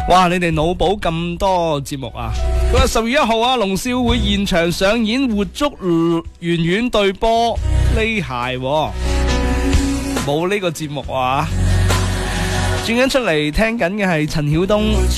哇！你哋腦補咁多節目啊！佢話10月1號啊，龍少會現場上演活捉圓圓對波呢鞋，冇呢個節目啊！轉緊出嚟聽緊嘅係陳曉東。